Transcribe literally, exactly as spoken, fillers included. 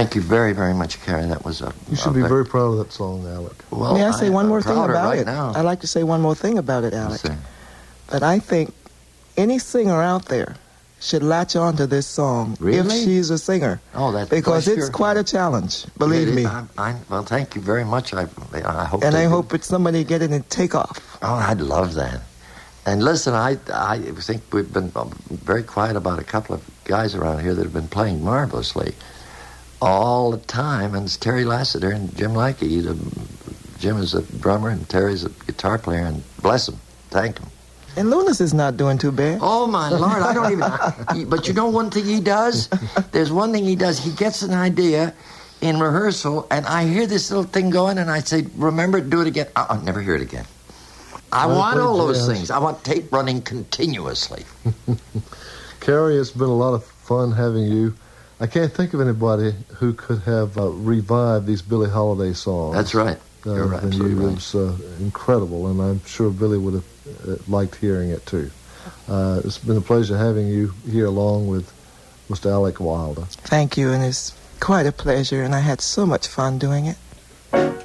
Thank you very, very much, Carrie. That was a... You should a be very, very proud of that song, Alec. Well, May I say I, one I'm more thing prouder about right it? now. I'd like to say one more thing about it, Alec. That I think any singer out there should latch on to this song Really? if she's a singer. Oh, that's because well, it's sure. quite a challenge, believe It is. me. I, I, well, thank you very much. I, I hope. And they I do. hope it's somebody get it and take off. Oh, I'd love that. And listen, I, I think we've been very quiet about a couple of guys around here that have been playing marvelously all the time, and it's Terry Lassiter and Jim Likey. The, Jim is a drummer, and Terry's a guitar player, and bless him, thank him. And Lunas is not doing too bad. Oh, my Lord, I don't even... he, but you know one thing he does? There's one thing he does. He gets an idea in rehearsal, and I hear this little thing going, and I say, remember, do it again. I'll never hear it again. I I want all those jazz. things. I want tape running continuously. Carrie, it's been a lot of fun having you. I can't think of anybody who could have uh, revived these Billie Holiday songs. That's right. Uh, You're right, and absolutely you. right. It was uh, incredible, and I'm sure Billy would have uh, liked hearing it too. Uh, it's been a pleasure having you here along with Mister Alec Wilder. Thank you, and it's quite a pleasure, and I had so much fun doing it.